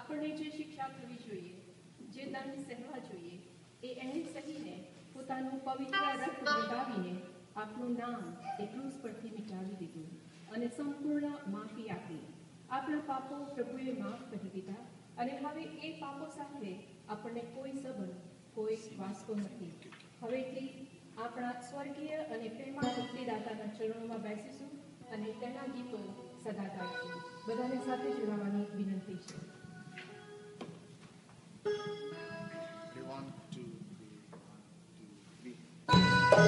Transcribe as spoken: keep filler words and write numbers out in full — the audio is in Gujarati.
આપણને જે શિક્ષા થવી જોઈએ, જે દંડ સહેવા જોઈએ, એ એણે સહીને પોતાનું પવિત્ર રક્ત બગાવીને આપનું નામ એ ક્રૂસ પરથી મિટાવી દીધું અને સંપૂર્ણ માફી આપી. આપણા પાપો પ્રભુએ માફ કરી દીધા અને હવે એ પાપો સાથે આપણને કોઈ સંબંધ, કોઈ વાસ્તો નથી. હવેથી આપણા સ્વર્ગીય અને પ્રેમા મુક્તિદાતાના ચરણોમાં બેસીશું અને તેના ગીતો સદા ગાઈશું. બધાને સાથે જોડાવાની વિનંતી છે.